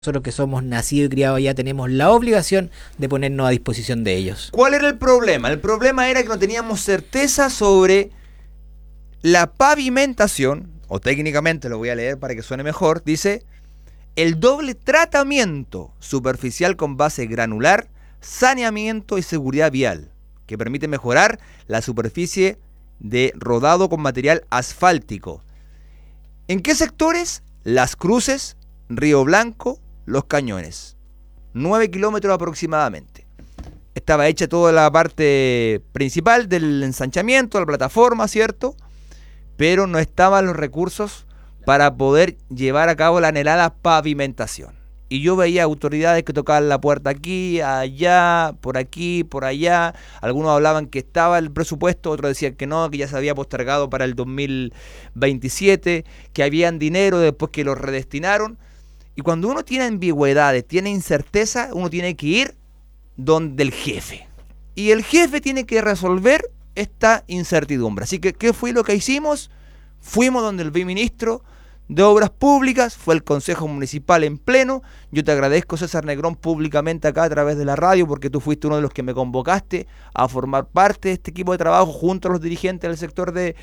nosotros que somos nacidos y criados allá tenemos la obligación de ponernos a disposición de ellos. ¿Cuál era el problema? El problema era que no teníamos certeza sobre la pavimentación, o técnicamente lo voy a leer para que suene mejor, dice: el doble tratamiento superficial con base granular, saneamiento y seguridad vial, que permite mejorar la superficie de rodado con material asfáltico. ¿En qué sectores? Las Cruces, Río Blanco, Los Cañones. 9 kilómetros aproximadamente. Estaba hecha toda la parte principal del ensanchamiento, la plataforma, ¿cierto? Pero no estaban los recursos para poder llevar a cabo la anhelada pavimentación. Y yo veía autoridades que tocaban la puerta aquí, allá, por aquí, por allá. Algunos hablaban que estaba el presupuesto, otros decían que no, que ya se había postergado para el 2027, que habían dinero después que lo redestinaron. Y cuando uno tiene ambigüedades, tiene incerteza, uno tiene que ir donde el jefe. Y el jefe tiene que resolver esta incertidumbre. Así que, ¿qué fue lo que hicimos? Fuimos donde el viceministro de Obras Públicas, fue el Consejo Municipal en pleno. Yo te agradezco, César Negrón, públicamente acá a través de la radio, porque tú fuiste uno de los que me convocaste a formar parte de este equipo de trabajo junto a los dirigentes del sector de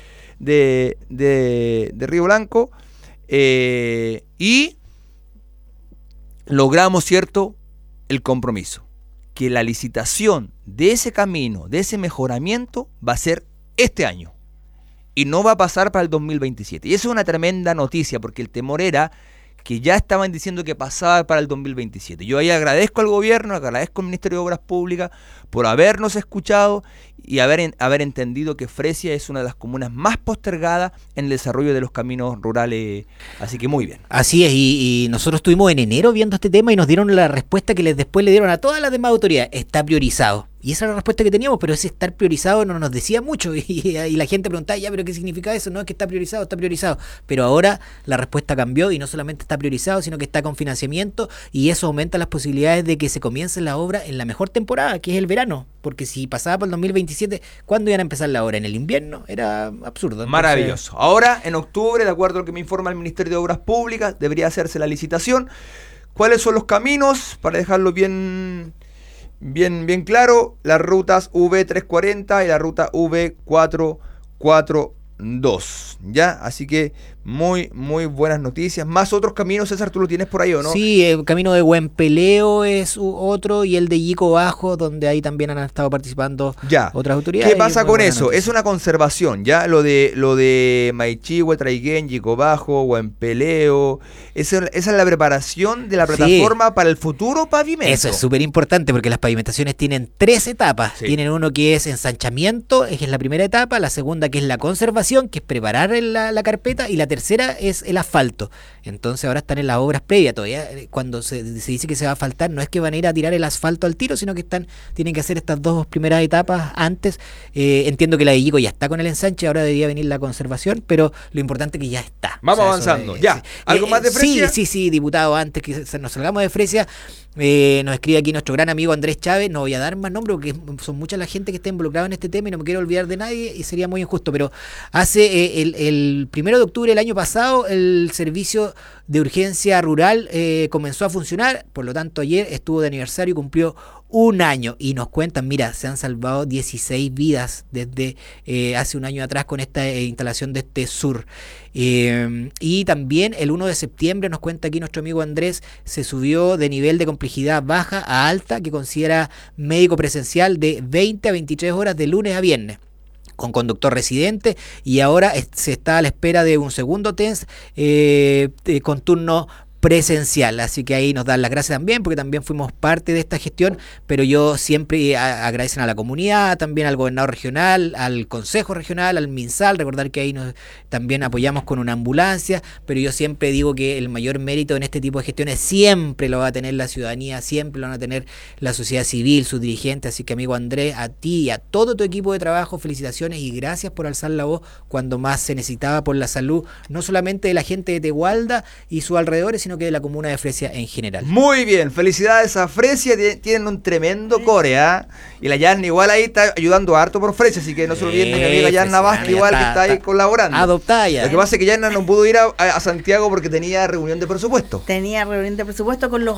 Río Blanco. Y logramos, ¿cierto?, el compromiso, que la licitación de ese camino, de ese mejoramiento, va a ser este año. Y no va a pasar para el 2027. Y eso es una tremenda noticia, porque el temor era que ya estaban diciendo que pasaba para el 2027. Yo ahí agradezco al gobierno, agradezco al Ministerio de Obras Públicas por habernos escuchado y haber entendido que Fresia es una de las comunas más postergadas en el desarrollo de los caminos rurales. Así que muy bien. Así es, y nosotros estuvimos en enero viendo este tema y nos dieron la respuesta que después le dieron a todas las demás autoridades: está priorizado. Y esa era la respuesta que teníamos, pero ese estar priorizado no nos decía mucho. Y la gente preguntaba, ya, pero ¿qué significa eso? No, es que está priorizado, está priorizado. Pero ahora la respuesta cambió y no solamente está priorizado, sino que está con financiamiento, y eso aumenta las posibilidades de que se comience la obra en la mejor temporada, que es el verano. Porque si pasaba por el 2027, ¿cuándo iban a empezar la obra? ¿En el invierno? Era absurdo. Entonces, maravilloso. Ahora, en octubre, de acuerdo a lo que me informa el Ministerio de Obras Públicas, debería hacerse la licitación. ¿Cuáles son los caminos? Para dejarlo bien claro: las rutas V340 y la ruta V442, ¿ya? Así que muy buenas noticias. Más otros caminos, César, ¿tú lo tienes por ahí o no? Sí, el camino de Huempeleo es otro, y el de Yico Bajo, donde ahí también han estado participando otras autoridades. ¿Qué pasa con eso? Noticia. Es una conservación, ¿ya? Lo de Maichihue, Traiguén, Yico Bajo, Huempeleo, esa es la preparación de la plataforma para el futuro pavimento. Eso es súper importante, porque las pavimentaciones tienen 3 etapas. Sí. Tienen uno que es ensanchamiento, que es la primera etapa; la segunda, que es la conservación, que es preparar la carpeta; y la tercera es el asfalto. Entonces ahora están en las obras previas. Todavía cuando se dice que se va a asfaltar, no es que van a ir a tirar el asfalto al tiro, sino que tienen que hacer estas 2 primeras etapas antes. Entiendo que la de Yico ya está con el ensanche, ahora debería venir la conservación, pero lo importante es que ya está. Vamos avanzando, ya. ¿Algo más de Fresia? Sí, diputado, antes que nos salgamos de Fresia, nos escribe aquí nuestro gran amigo Andrés Chávez. No voy a dar más nombres porque son mucha la gente que está involucrada en este tema y no me quiero olvidar de nadie y sería muy injusto, pero hace el 1 de octubre del año pasado el servicio de urgencia rural comenzó a funcionar. Por lo tanto, ayer estuvo de aniversario y cumplió 1 año, y nos cuentan, mira, se han salvado 16 vidas desde hace 1 año atrás con esta instalación de este sur. Y también el 1 de septiembre, nos cuenta aquí nuestro amigo Andrés, se subió de nivel de complejidad baja a alta, que considera médico presencial de 20 a 23 horas de lunes a viernes, con conductor residente, y ahora se está a la espera de un segundo test con turno presencial. Así que ahí nos dan las gracias también, porque también fuimos parte de esta gestión, pero yo siempre agradecen a la comunidad, también al gobernador regional, al consejo regional, al MinSal. Recordar que ahí también apoyamos con una ambulancia, pero yo siempre digo que el mayor mérito en este tipo de gestiones siempre lo va a tener la ciudadanía, siempre lo van a tener la sociedad civil, sus dirigentes. Así que, amigo Andrés, a ti y a todo tu equipo de trabajo, felicitaciones y gracias por alzar la voz cuando más se necesitaba por la salud, no solamente de la gente de Tegualda y sus alrededores, sino sino que de la comuna de Fresia en general. Muy bien, felicidades a Fresia, tienen un tremendo core, ¿ah? Y la Yarna igual ahí está ayudando harto por Fresia, así que no se olviden de mi amiga Yarna Basta, igual que está ahí colaborando. Adoptada ya. Lo que pasa es que Yarna no pudo ir a Santiago porque tenía reunión de presupuesto. Tenía reunión de presupuesto con los